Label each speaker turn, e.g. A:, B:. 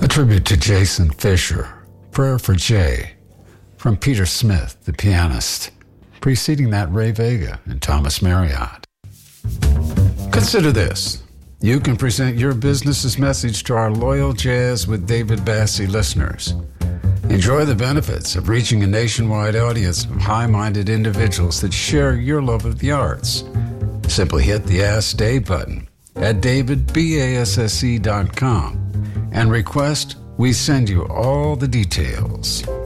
A: tribute to Jason Fisher, Prayer for Jay, from Peter Smith, the pianist. Preceding that, Ray Vega and Thomas Marriott. Consider this. You can present your business's message to our loyal Jazz with David Bassie listeners. Enjoy the benefits of reaching a nationwide audience of high-minded individuals that share your love of the arts. Simply hit the Ask Dave button at davidbasse.com and request we send you all the details.